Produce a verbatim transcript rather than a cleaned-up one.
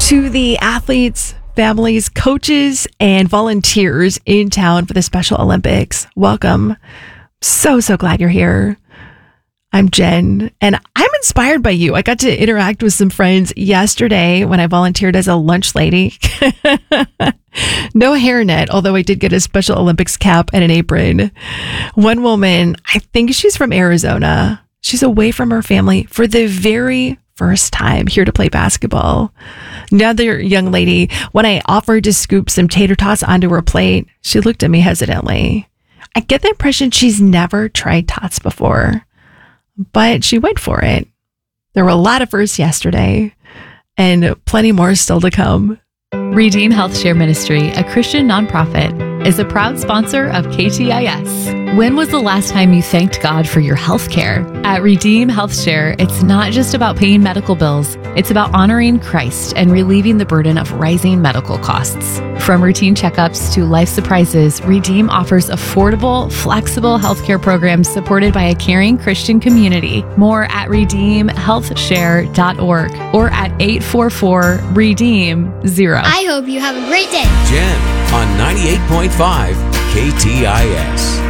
to the athletes, families, coaches, and volunteers in town for the Special Olympics. Welcome. So, so glad you're here. I'm Jen, and I'm inspired by you. I got to interact with some friends yesterday when I volunteered as a lunch lady. No hairnet, although I did get a Special Olympics cap and an apron. One woman, I think she's from Arizona. She's away from her family for the very first time here to play basketball. Another young lady, when I offered to scoop some tater tots onto her plate, she looked at me hesitantly. I get the impression she's never tried tots before, but she went for it. There were a lot of firsts yesterday and plenty more still to come. Redeem Health Share Ministry, a Christian nonprofit, is a proud sponsor of K T I S. When was the last time you thanked God for your health care? At Redeem Health Share, it's not just about paying medical bills. It's about honoring Christ and relieving the burden of rising medical costs. From routine checkups to life surprises, Redeem offers affordable, flexible healthcare programs supported by a caring Christian community. More at redeem health share dot org or at eight four four redeem zero. I hope you have a great day. Jen on ninety-eight point five K T I S.